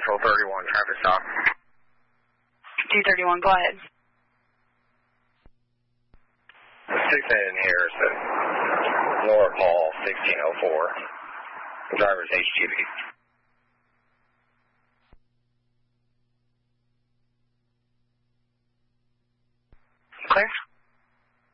vehicle 31, traffic stop. 231, go ahead. 6 in Harrison, North Mall, 1604. Driver's HGV. Clear?